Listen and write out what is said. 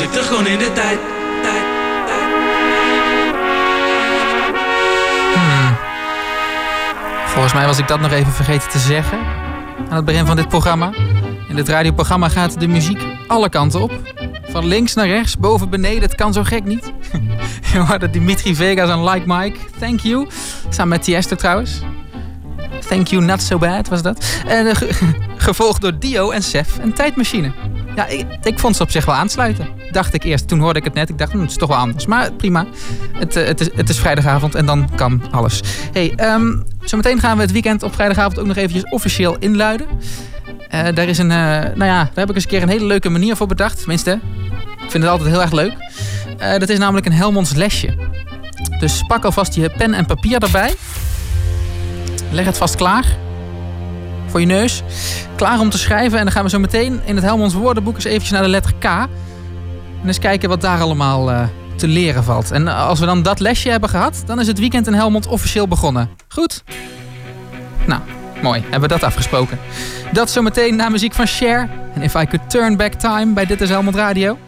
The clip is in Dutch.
ik terug kon in de tijd. Volgens mij was ik dat nog even vergeten te zeggen aan het begin van dit programma. In dit radioprogramma gaat de muziek alle kanten op. Van links naar rechts, boven, beneden, het kan zo gek niet. Je hoorde Dimitri Vegas en Like Mike, Thank You. Samen met Tiesto trouwens. Thank You Not So Bad was dat. En gevolgd door Dio en Sef en Tijdmachine. Ja, ik vond ze op zich wel aansluiten. Dacht ik eerst. Toen hoorde ik het net. Ik dacht, het is toch wel anders. Maar prima. Het is vrijdagavond en dan kan alles. Hey, zometeen gaan we het weekend op vrijdagavond ook nog eventjes officieel inluiden. Daar is daar heb ik eens een keer een hele leuke manier voor bedacht. Tenminste, ik vind het altijd heel erg leuk. Dat is namelijk een Helmonds lesje. Dus pak alvast je pen en papier erbij. Leg het vast klaar. Voor je neus. Klaar om te schrijven. En dan gaan we zo meteen in het Helmonds woordenboek eens eventjes naar de letter K. En eens kijken wat daar allemaal te leren valt. En als we dan dat lesje hebben gehad, dan is het weekend in Helmond officieel begonnen. Goed? Nou, mooi. Hebben we dat afgesproken. Dat zometeen na muziek van Cher. En If I Could Turn Back Time bij Dit is Helmond Radio.